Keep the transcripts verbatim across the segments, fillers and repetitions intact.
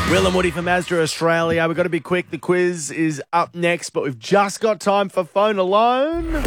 Will and Woody from Mazda Australia. We've got to be quick. The quiz is up next, but we've just got time for Phone Alone. Will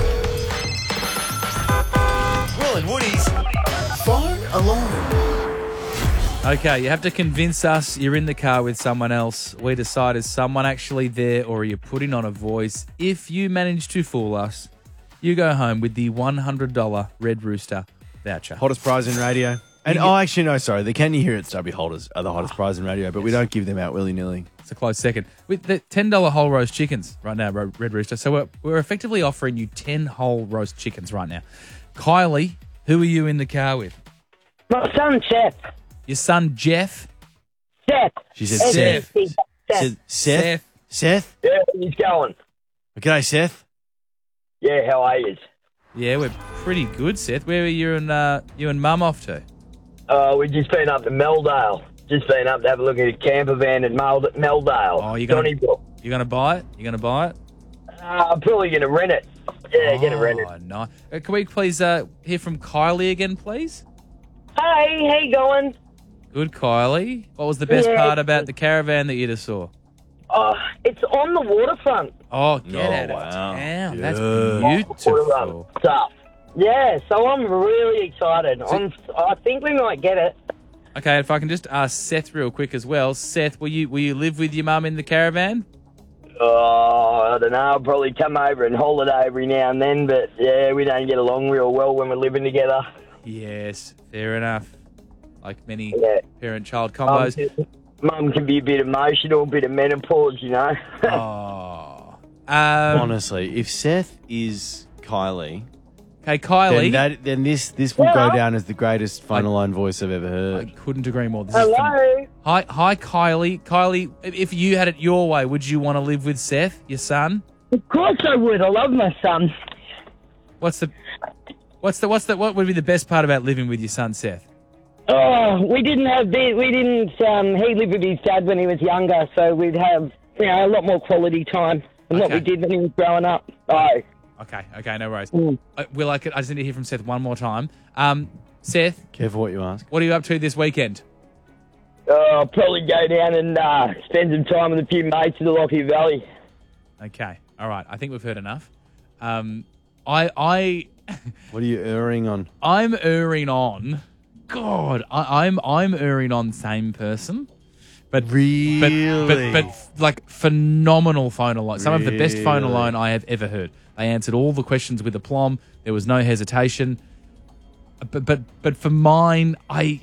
and Woody's Phone Alone. Okay, you have to convince us you're in the car with someone else. We decide, is someone actually there or are you putting on a voice? If you manage to fool us, you go home with the one hundred dollars Red Rooster voucher. Hottest prize in radio. And, oh, actually, no, sorry. The Can You Hear It Stubby holders are the hottest prize in radio, but we don't give them out willy-nilly. It's a close second. With the ten dollars whole roast chickens right now, Ro- Red Rooster. So we're, we're effectively offering you ten whole roast chickens right now. Kylie, who are you in the car with? My son, Seth. Your son, Jeff? Seth. She said S E Seth. T. Seth. Said Seth? Seth? Yeah, he's going. G'day, Seth. Yeah, how are you? Yeah, we're pretty good, Seth. Where are you and, uh, you and Mum off to? Uh, we've just been up to Meldale. Just been up to have a look at a camper van at Mel- Meldale. Oh, you're gonna, Donnybrook. you're going to buy it? You're going to buy it? Uh, I'm probably going to rent it. Yeah, going to rent it. Oh, nice. Uh, can we please uh, hear from Kylie again, please? Hey, how you going? Good, Kylie. What was the best Yeah. part about the caravan that you just saw? Oh, it's on the waterfront. Oh, get Oh, out of wow. town. That's Yeah. beautiful. Waterfront stuff. Yeah, so I'm really excited. I'm, I think we might get it. Okay, if I can just ask Seth real quick as well. Seth, will you will you live with your mum in the caravan? Oh, I don't know. I'll probably come over and holiday every now and then, but yeah, we don't get along real well when we're living together. Yes, fair enough. Like many Yeah. parent-child Mum combos. can, Mum can be a bit emotional, a bit of menopause, you know. Oh. Um, Honestly, if Seth is Kylie, okay, Kylie. then, that, then this, this will Hello? go down as the greatest phone line voice I've ever I heard. couldn't agree more. This is Hello. Hi, hi, Kylie. Kylie, if you had it your way, would you want to live with Seth, your son? Of course I would. I love my son. What's the, what's the, what's the, what would be the best part about living with your son, Seth? Oh, we didn't have the, we didn't. Um, he lived with his dad when he was younger, so we'd have you know a lot more quality time than what Okay. we did when he was growing up. Oh, Okay, okay, no worries. Mm. Uh, Will, I, could, I just need to hear from Seth one more time. Um, Seth, Careful what you ask. what are you up to this weekend? uh, I'll probably go down and uh, spend some time with a few mates in the Lockyer Valley. Okay, all right. I think we've heard enough. Um, I, I, What are you erring on? I'm erring on. God, I, I'm, I'm erring on same person. But Really? But, but, but like phenomenal phone alone. Some of the best phone Really? alone I have ever heard. They answered all the questions with aplomb. There was no hesitation. But but but for mine, I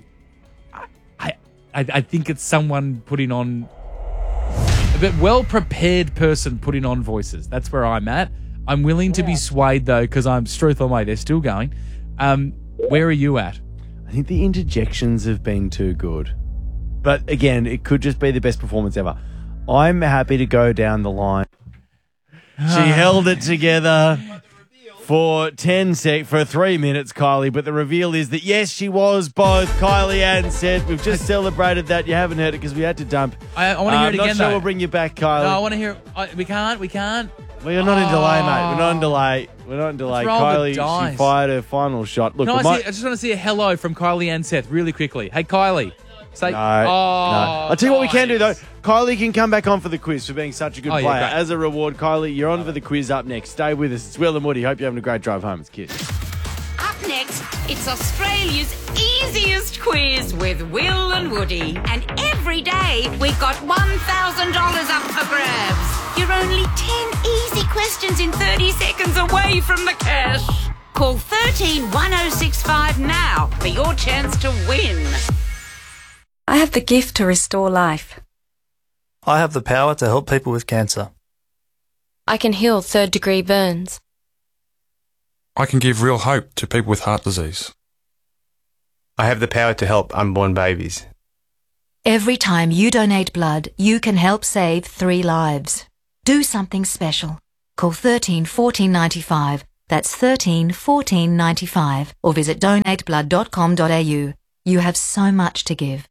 I I, I think it's someone putting on a bit well prepared person putting on voices. That's where I'm at. I'm willing to be swayed though because I'm Struth on way. They're still going. Um, where are you at? I think the interjections have been too good. But again, it could just be the best performance ever. I'm happy to go down the line. She held it together for ten sec for three minutes, Kylie. But the reveal is that yes, she was both Kylie and Seth. We've just celebrated that. You haven't heard it because we had to dump. I, I want to hear I'm it not again sure though. we'll bring you back, Kylie. No, I want to hear. I, we can't. We can't. well, you're not in delay, mate. We're not in Oh. delay. We're not in delay. roll the Kylie, dice. she fired her final shot. Look, No, we I, might- see, I just want to see a hello from Kylie and Seth really quickly. Hey, Kylie. Say, No, oh, no. I'll tell you what we can do, though. guys. Kylie can come back on for the quiz for being such a good Oh, yeah, player. great. As a reward, Kylie, you're on for the quiz up next. Stay with us. It's Will and Woody. Hope you're having a great drive home. It's Kids. Up next, it's Australia's easiest quiz with Will and Woody. And every day, we've got one thousand dollars up for grabs. You're only ten easy questions in thirty seconds away from the cash. Call thirteen one oh six five now for your chance to win. I have the gift to restore life. I have the power to help people with cancer. I can heal third-degree burns. I can give real hope to people with heart disease. I have the power to help unborn babies. Every time you donate blood, you can help save three lives. Do something special. Call thirteen fourteen ninety-five. That's thirteen fourteen ninety-five. Or visit donate blood dot com dot a u. You have so much to give.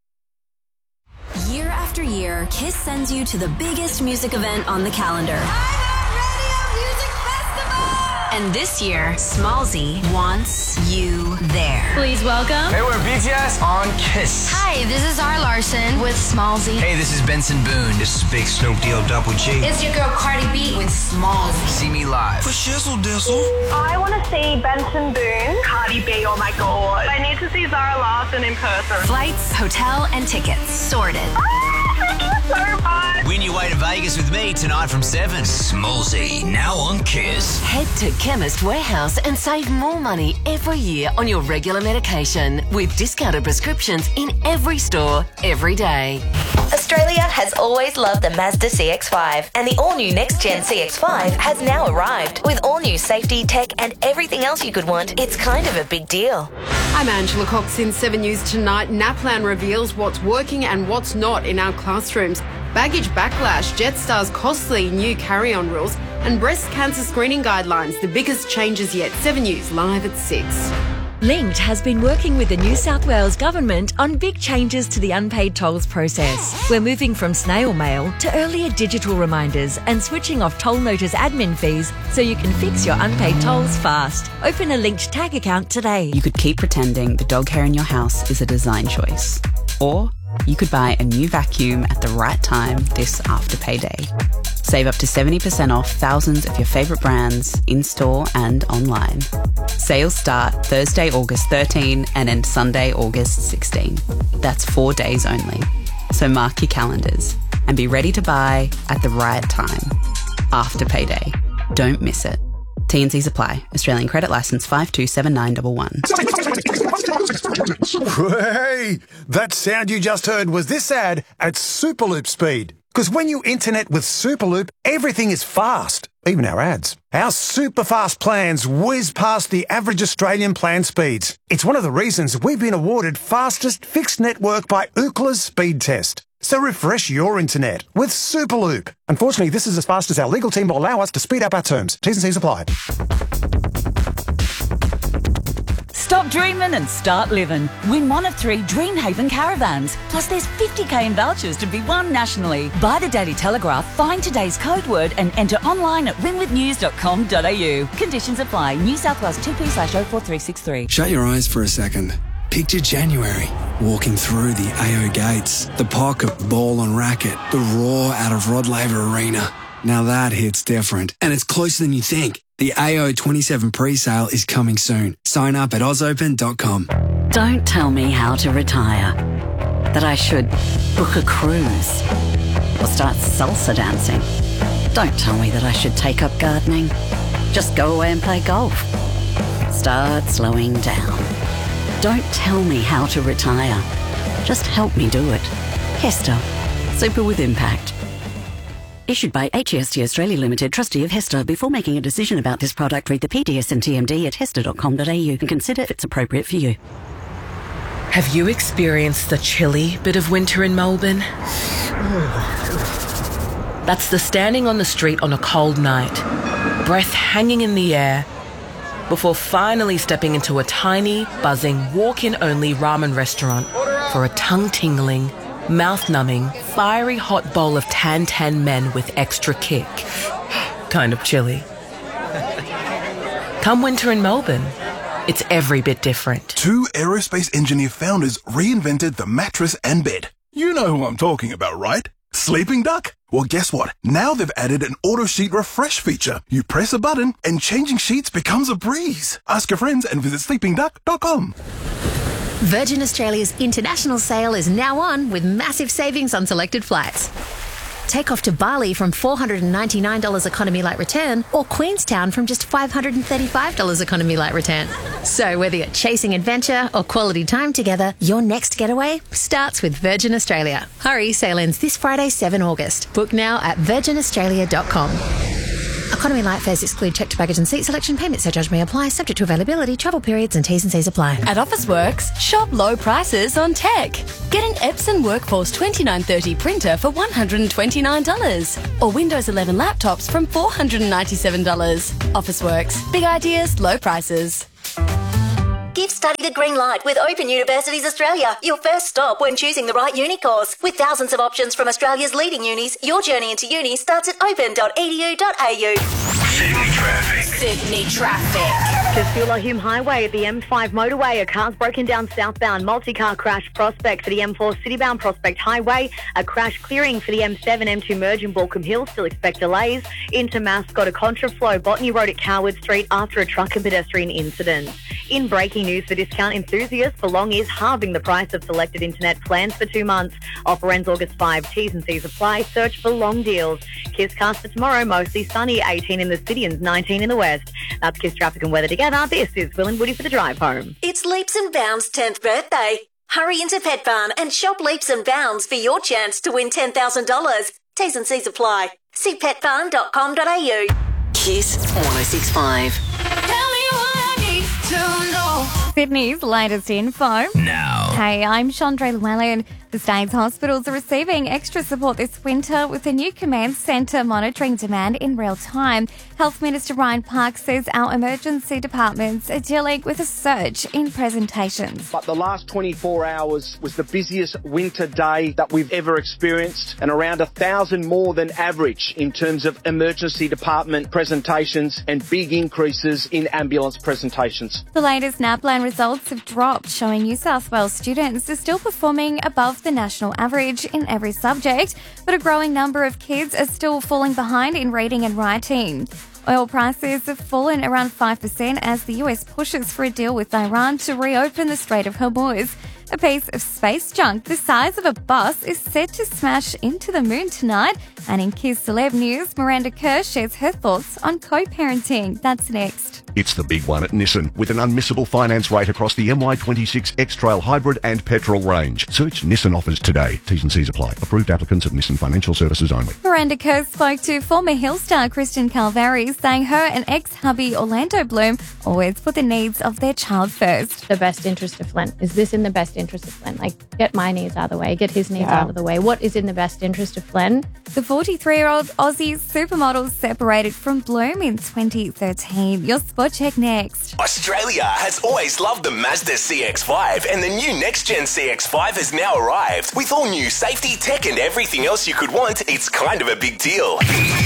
Year after year, KISS sends you to the biggest music event on the calendar. And this year, Smallzy wants you there. Please welcome. Hey, we're B T S on Kiss. Hi, this is Zara Larson with Smallzy. Hey, this is Benson Boone. This is Big Snoop Deal Double G. It's your girl Cardi B with Smallzy. See me live. For shizzle dizzle. I want to see Benson Boone. Cardi B, oh my god. I need to see Zara Larson in person. Flights, hotel, and tickets sorted. Oh, thank you so much. Win your way to Vegas with me tonight from seven. Smallzy, now on Kiss. Head to Chemist Warehouse and save more money every year on your regular medication with discounted prescriptions in every store, every day. Australia has always loved the Mazda C X five, and the all-new next-gen C X five has now arrived. With all-new safety, tech, and everything else you could want, it's kind of a big deal. I'm Angela Cox in seven News Tonight. NAPLAN reveals what's working and what's not in our classrooms. Baggage backlash, Jetstar's costly new carry-on rules, and breast cancer screening guidelines, the biggest changes yet. seven News live at six. Linked has been working with the New South Wales Government on big changes to the unpaid tolls process. We're moving from snail mail to earlier digital reminders and switching off toll notice admin fees so you can fix your unpaid tolls fast. Open a Linked tag account today. You could keep pretending the dog hair in your house is a design choice. Or you could buy a new vacuum at the right time this after payday. Save up to seventy percent off thousands of your favourite brands in-store and online. Sales start Thursday, August thirteenth and end Sunday, August sixteenth. That's four days only. So mark your calendars and be ready to buy at the right time. After payday. Don't miss it. T and Cs apply. Australian credit licence five two seven nine one one. Hey, that sound you just heard was this ad at Superloop speed. Because when you internet with Superloop, everything is fast, even our ads. Our super fast plans whiz past the average Australian plan speeds. It's one of the reasons we've been awarded fastest fixed network by Ookla's speed test. So refresh your internet with Superloop. Unfortunately, this is as fast as our legal team will allow us to speed up our terms. T's and C's apply. Stop dreaming and start living. Win one of three Dreamhaven caravans. Plus there's fifty k in vouchers to be won nationally. Buy the Daily Telegraph, find today's code word and enter online at win with news dot com dot a u. Conditions apply. New South Wales two P slash oh four three six three. Shut your eyes for a second. Picture January, walking through the A O gates, the pocket ball and racket, the roar out of Rod Laver Arena. Now that hits different, and it's closer than you think. The A O twenty-seven pre-sale is coming soon. Sign up at oz open dot com. Don't tell me how to retire. That I should book a cruise or start salsa dancing. Don't tell me that I should take up gardening. Just go away and play golf. Start slowing down. Don't tell me how to retire. Just help me do it. Hester. Super with impact. Issued by H E S T Australia Limited, trustee of Hester. Before making a decision about this product, read the P D S and T M D at hester dot com dot a u and consider if it's appropriate for you. Have you experienced the chilly bit of winter in Melbourne? That's the standing on the street on a cold night, breath hanging in the air, before finally stepping into a tiny, buzzing, walk-in-only ramen restaurant for a tongue-tingling, mouth-numbing, fiery hot bowl of tan-tan men with extra kick. Kind of chilly. Come winter in Melbourne, it's every bit different. Two aerospace engineer founders reinvented the mattress and bed. You know who I'm talking about, right? Sleeping Duck? Well, guess what? Now they've added an auto sheet refresh feature. You press a button and changing sheets becomes a breeze. Ask your friends and visit sleeping duck dot com. Virgin Australia's international sale is now on with massive savings on selected flights. Take off to Bali from four hundred ninety-nine dollars economy light return or Queenstown from just five hundred thirty-five dollars economy light return. So whether you're chasing adventure or quality time together, your next getaway starts with Virgin Australia. Hurry, sale ends this Friday, seventh of August. Book now at virgin australia dot com. Economy light fares exclude checked baggage and seat selection. Payment surcharge may apply, subject to availability, travel periods and T's and C's apply. At Officeworks, shop low prices on tech. Get an Epson Workforce twenty-nine thirty printer for one hundred twenty-nine dollars or Windows eleven laptops from four hundred ninety-seven dollars. Officeworks, big ideas, low prices. Give study the green light with Open Universities Australia, your first stop when choosing the right uni course. With thousands of options from Australia's leading unis, your journey into uni starts at open dot e d u dot a u. Sydney traffic. Sydney traffic. Casula Hume Highway at the M five motorway. A car's broken down southbound. Multi-car crash. Prospect for the M four citybound Prospect Highway. A crash clearing for the M seven, M two merge in Balcombe Hill. Still expect delays. Into Mascot, a contraflow. Botany Road at Coward Street after a truck and pedestrian incident. In breaking news for discount enthusiasts, Belong is halving the price of selected internet plans for two months. Offer ends August fifth. T's and C's apply. Search for Long deals. Kiss cast for tomorrow. Mostly sunny. eighteen in the city and nineteen in the west. That's Kiss traffic and weather together. This is Will and Woody for the drive home. It's Leaps and Bounds' tenth birthday. Hurry into Pet Barn and shop Leaps and Bounds for your chance to win ten thousand dollars. T's and C's apply. See pet barn dot com dot a u. Kiss one oh six point five. Tell me what I need to know. Sydney's latest info. Now. Hey, I'm Chandra Llewellyn. The state's hospitals are receiving extra support this winter with a new command centre monitoring demand in real time. Health Minister Ryan Park says our emergency departments are dealing with a surge in presentations. But the last twenty-four hours was the busiest winter day that we've ever experienced, and around a thousand more than average in terms of emergency department presentations and big increases in ambulance presentations. The latest NAPLAN results have dropped, showing New South Wales students are still performing above the national average in every subject, but a growing number of kids are still falling behind in reading and writing. Oil prices have fallen around five percent as the U S pushes for a deal with Iran to reopen the Strait of Hormuz. A piece of space junk the size of a bus is set to smash into the moon tonight. And in Kiss Celeb News, Miranda Kerr shares her thoughts on co-parenting. That's next. It's the big one at Nissan, with an unmissable finance rate across the M Y twenty-six X-Trail Hybrid and Petrol range. Search Nissan offers today. T's and C's apply. Approved applicants at Nissan Financial Services only. Miranda Kerr spoke to former Hill star Kristen Calvary, saying her and ex-hubby Orlando Bloom always put the needs of their child first. The best interest of Flint. Is this in the best interest of Flint? Like, get my needs out of the way, get his needs yeah. out of the way. What is in the best interest of Flint? The forty-three-year-old Aussie supermodel separated from Bloom in twenty thirteen. Your spot check next. Australia has always loved the Mazda C X five, and the new next-gen C X five has now arrived. With all new safety, tech and everything else you could want, it's kind of a big deal.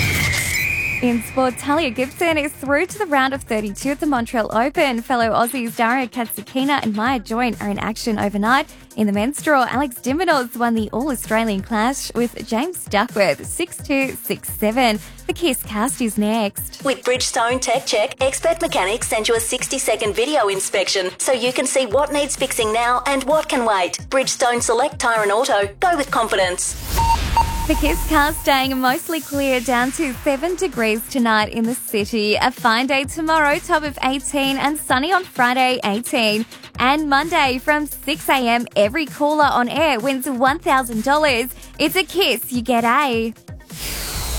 In sport, Talia Gibson is through to the round of thirty-two at the Montreal Open. Fellow Aussies Daria Katsukina and Maya Join are in action overnight. In the men's draw, Alex de Minaur won the All-Australian Clash with James Duckworth six two, six seven. The Kiss cast is next. With Bridgestone Tech Check, expert mechanics send you a sixty-second video inspection so you can see what needs fixing now and what can wait. Bridgestone Select Tyre and Auto. Go with confidence. The Kiss cast staying mostly clear down to seven degrees tonight in the city. A fine day tomorrow, top of eighteen, and sunny on Friday, eighteen. And Monday from six a.m, every caller on air wins one thousand dollars. It's a Kiss, you get a...